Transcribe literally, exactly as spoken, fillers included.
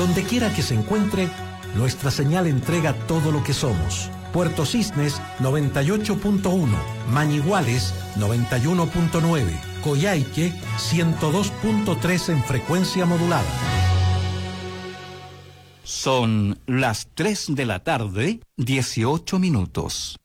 Donde quiera que se encuentre, nuestra señal entrega todo lo que somos. Puerto Cisnes noventa y ocho punto uno, Mañiguales noventa y uno punto nueve, Coyhaique ciento dos punto tres en frecuencia modulada. Son las tres de la tarde, dieciocho minutos.